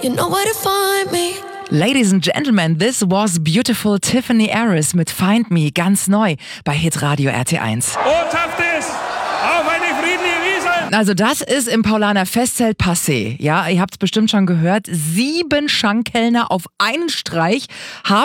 You know where to find me. Ladies and Gentlemen, this was beautiful Tiffany Harris mit Find Me, ganz neu bei Hitradio RT1. Botschaft ist, auf eine friedliche Wiese! Also das ist im Paulaner Festzelt passé. Ja, ihr habt es bestimmt schon gehört. 7 Schankkellner auf einen Streich haben